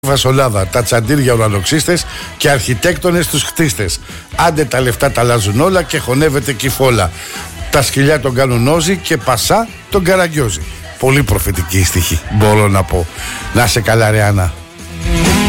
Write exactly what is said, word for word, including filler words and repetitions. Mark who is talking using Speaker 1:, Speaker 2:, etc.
Speaker 1: φασολάδα, τα τσαντήρια ουρανοξύστες και αρχιτέκτονες τους χτίστες. Άντε τα λεφτά τα αλλάζουν όλα και χωνεύεται κυφόλα. Τα σκυλιά τον κάνουν νόζι και πασά τον καραγκιόζι. Πολύ προφητική η στίχη, μπορώ να πω. Να σε καλά ρε Άννα.